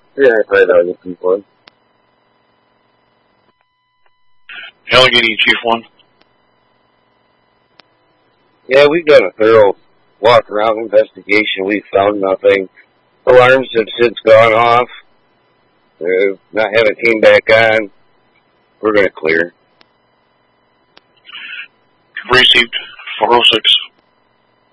Yeah, I probably know looking for it. Allegheny, Chief 1. Yeah, we've done a thorough walk-around investigation. We found nothing. Alarms have since gone off. Not having came back on. We're going to clear. Received 406.